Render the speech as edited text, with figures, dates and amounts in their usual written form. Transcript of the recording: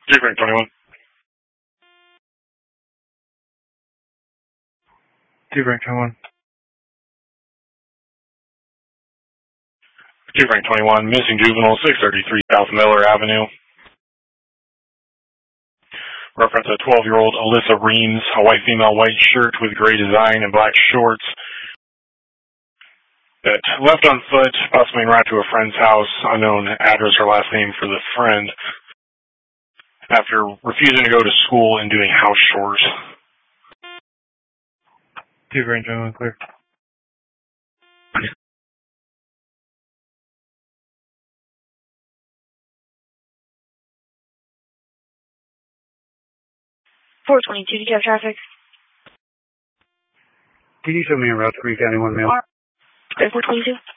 Frank 21. Frank 21. Frank 21, missing juvenile, 633 South Miller Avenue. Reference a 12-year-old Alyssa Reams, a white female, white shirt with gray design and black shorts, that left on foot, possibly en route to a friend's house, unknown address or last name for the friend, after refusing to go to school and doing house chores. Frank 21, clear. $422, do you have traffic? Can you show me a route to Green County 1 mail? 422.